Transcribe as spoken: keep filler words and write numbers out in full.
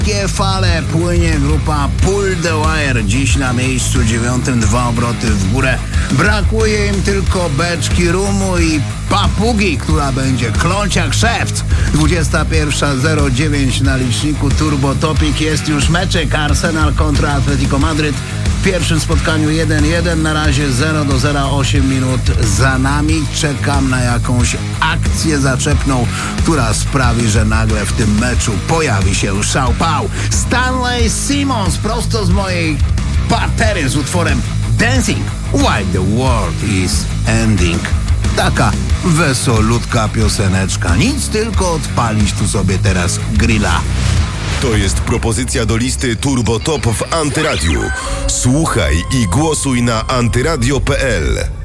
Jakie fale płynie grupa Pull the Wire. Dziś na miejscu dziewiątym, dwa obroty w górę. Brakuje im tylko beczki rumu i papugi, która będzie kląć jak szewc. dwudziesta pierwsza zero dziewięć na liczniku Turbo Topic. Jest już meczek Arsenal kontra Atletico Madryt. W pierwszym spotkaniu jeden jeden, na razie zero do zera, osiem minut za nami. Czekam na jakąś akcję zaczepną, która sprawi, że nagle w tym meczu pojawi się szałpał. Stanley Simons prosto z mojej partery z utworem Dancing While the World is Ending. Taka wesolutka pioseneczka. Nic, tylko odpalić tu sobie teraz grilla. To jest propozycja do listy Turbo Top w Antyradiu. Słuchaj i głosuj na antyradio kropka p l.